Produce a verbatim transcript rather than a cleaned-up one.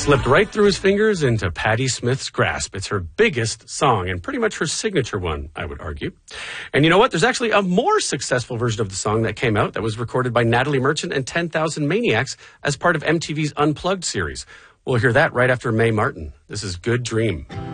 Slipped right through his fingers into Patti Smith's grasp. It's her biggest song and pretty much her signature one, I would argue. And you know what? There's actually a more successful version of the song that came out that was recorded by Natalie Merchant and ten thousand Maniacs as part of M T V's Unplugged series. We'll hear that right after Mae Martin. This is Good Dream.